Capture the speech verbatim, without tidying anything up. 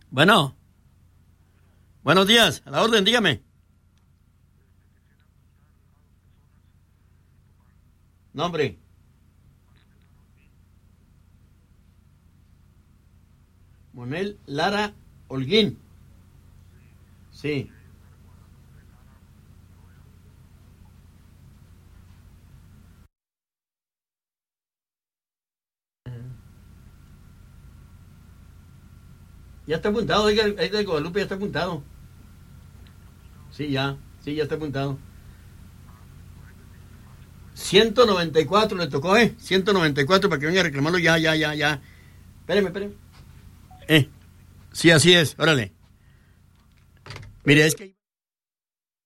Bueno. Buenos días, a la orden, dígame. Nombre. Monel Lara Holguín. Sí. Ya está apuntado, oiga, el de Guadalupe ya está apuntado. Sí, ya, sí, ya está apuntado. ciento noventa y cuatro le tocó, ¿eh? ciento noventa y cuatro para que venga a reclamarlo ya, ya, ya, ya. Espéreme, espéreme. Eh, sí, así es, órale. Mire, es que...